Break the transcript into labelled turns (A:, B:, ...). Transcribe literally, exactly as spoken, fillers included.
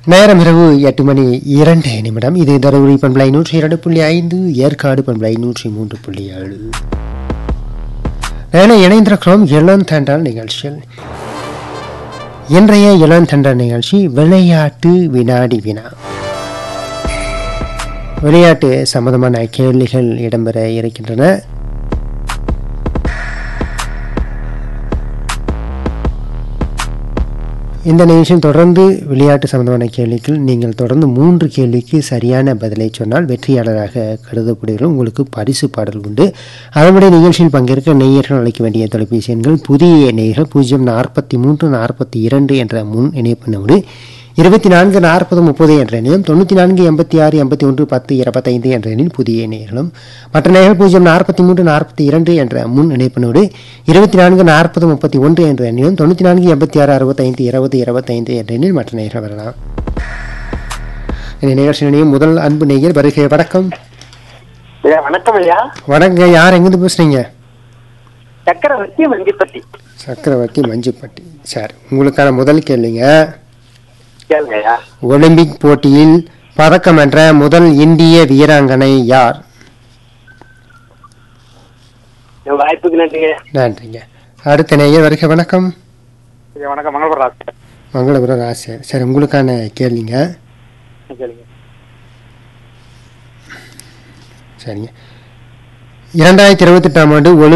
A: நேரம் இரவு எட்டு மணி இரண்டு நிமிடம். இது தருமபுரி பண்பலை நூற்றி இரண்டு புள்ளி ஐந்து, ஏற்காடு பண்பலை நூற்றி மூன்று புள்ளி ஏழு. என இணைந்திருக்கிறோம் இளம் தண்டல் நிகழ்ச்சியில். இன்றைய இளம் தண்டல் நிகழ்ச்சி விளையாட்டு வினாடி வினா. விளையாட்டு சம்பந்தமான கேள்விகள் இடம்பெற இருக்கின்றன. இந்த நிகழ்ச்சியில் தொடர்ந்து விளையாட்டு சம்பந்தமான கேள்விகள் நீங்கள் தொடர்ந்து மூன்று கேள்விக்கு சரியான பதிலை சொன்னால் வெற்றியாளராக கருதப்படுகிறோம். உங்களுக்கு பரிசு பாடல் உண்டு. அதனுடைய நிகழ்ச்சியில் பங்கேற்க நேயர்கள் அழைக்க வேண்டிய தொலைபேசி எண்கள் புதிய நேயர்கள் பூஜ்ஜியம் நாற்பத்தி மூன்று நாற்பத்தி இரண்டு என்ற முன் இணைப்பினோடு இருபத்தி நான்கு நாற்பது முப்பது என்ற எண்ணிலும் தொண்ணூற்றி நான்கு எண்பத்தி ஆறு எண்பத்தி ஒன்று பத்து இருபத்தைந்து என்ற எண்ணில் புதிய நேயர்களும் மற்ற நேயர்கள் பூஜ்ஜியம் நாற்பத்தி மூன்று நாற்பத்தி இரண்டு என்ற முன் இணைப்பினோடு இருபத்தி நான்கு நாற்பது முப்பத்தி ஒன்று என்ற எண்ணிலும் தொண்ணூற்றி நான்கு எண்பத்தி ஆறு அறுபத்தைந்து இருபது இருபத்தைந்து என்ற எண்ணில் மற்ற நேயர்கள் வரலாம். இந்த நிகழ்ச்சியினையும் முதல் அன்பு நேயர் வருகை. வணக்கம்.
B: வணக்கம் ஐயா.
A: வணக்கம். யார் எங்கிருந்து பேசுறீங்க?
B: சக்கரவர்த்தி மஞ்சுப்பட்டி.
A: சக்கரவர்த்தி மஞ்சுப்பட்டி. சார், உங்களுக்கான முதல் கேள்விங்க. ஒலிம்பிக் போட்டியில் பதக்கம் வென்ற முதல் இந்திய வீராங்கனை யார்?
B: வாய்ப்புக்கு நன்றிங்க.
A: நன்றிங்க. அடுத்த நேயர் வருக. வணக்கம்.
B: வணக்கம். மங்களபுரம் ராசு.
A: மங்களபுரம் ராசு. சரி, உங்களுக்கான கேள்விங்க. சரிங்க. இரண்டாயிரத்தி இருபத்தி எட்டாம் ஆண்டு ஒலிம்பிக்